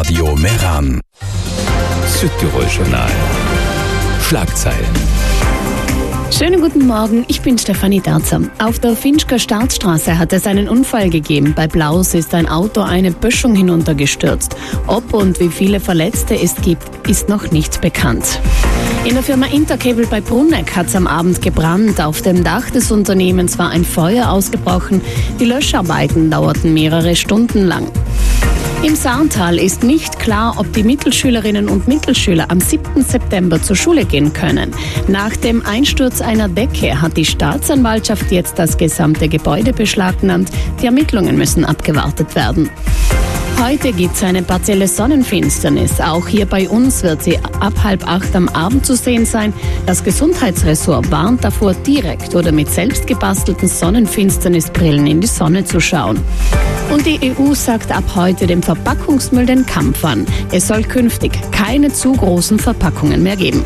Stadtradio Meran. Südtirol-Journal. Schlagzeilen. Schönen guten Morgen, ich bin Stefanie Darzer. Auf der Finchker Startstraße hat es einen Unfall gegeben. Bei Blaus ist ein Auto eine Böschung hinuntergestürzt. Ob und wie viele Verletzte es gibt, ist noch nicht bekannt. In der Firma Intercable bei Bruneck hat es am Abend gebrannt. Auf dem Dach des Unternehmens war ein Feuer ausgebrochen. Die Löscharbeiten dauerten mehrere Stunden lang. Im Saartal ist nicht klar, ob die Mittelschülerinnen und Mittelschüler am 7. September zur Schule gehen können. Nach dem Einsturz einer Decke hat die Staatsanwaltschaft jetzt das gesamte Gebäude beschlagnahmt. Die Ermittlungen müssen abgewartet werden. Heute gibt es eine partielle Sonnenfinsternis. Auch hier bei uns wird sie ab 7:30 am Abend zu sehen sein. Das Gesundheitsressort warnt davor, direkt oder mit selbst gebastelten Sonnenfinsternisbrillen in die Sonne zu schauen. Und die EU sagt ab heute dem Verpackungsmüll den Kampf an. Es soll künftig keine zu großen Verpackungen mehr geben.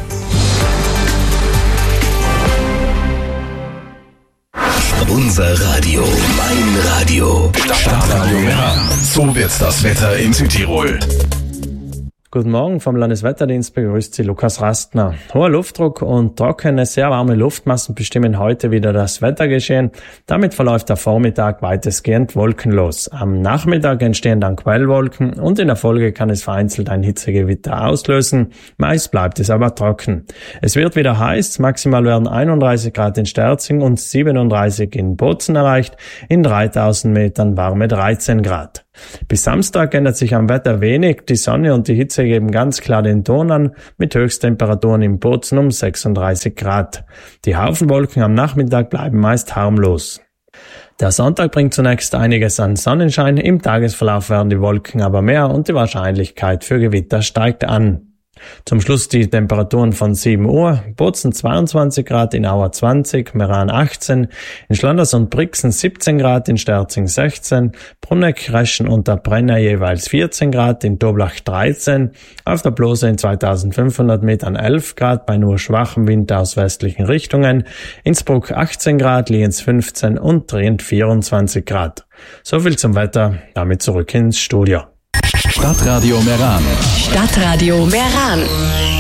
Unser Radio, mein Radio. Stadtradio Meran. So wird das Wetter in Südtirol. Guten Morgen, vom Landeswetterdienst begrüßt Sie Lukas Rastner. Hoher Luftdruck und trockene, sehr warme Luftmassen bestimmen heute wieder das Wettergeschehen. Damit verläuft der Vormittag weitestgehend wolkenlos. Am Nachmittag entstehen dann Quellwolken und in der Folge kann es vereinzelt ein Hitzegewitter auslösen. Meist bleibt es aber trocken. Es wird wieder heiß, maximal werden 31 Grad in Sterzing und 37 in Bozen erreicht, in 3000 Metern warme 13 Grad. Bis Samstag ändert sich am Wetter wenig, die Sonne und die Hitze geben ganz klar den Ton an, mit Höchsttemperaturen im Bozen um 36 Grad. Die Haufenwolken am Nachmittag bleiben meist harmlos. Der Sonntag bringt zunächst einiges an Sonnenschein, im Tagesverlauf werden die Wolken aber mehr und die Wahrscheinlichkeit für Gewitter steigt an. Zum Schluss die Temperaturen von 7 Uhr, Bozen 22 Grad, in Auer 20, Meran 18, in Schlanders und Brixen 17 Grad, in Sterzing 16, Bruneck, Reschen und der Brenner jeweils 14 Grad, in Toblach 13, auf der Blose in 2500 Metern 11 Grad, bei nur schwachem Wind aus westlichen Richtungen, Innsbruck 18 Grad, Lienz 15 und Trient 24 Grad. Soviel zum Wetter, damit zurück ins Studio. Stadtradio Meran. Stadtradio Meran.